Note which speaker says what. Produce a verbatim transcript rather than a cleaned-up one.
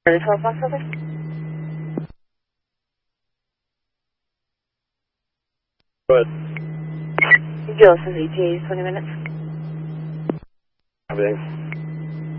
Speaker 1: The twelve box over?
Speaker 2: Go ahead.
Speaker 1: Gillis is E T A, twenty minutes.
Speaker 2: Everything.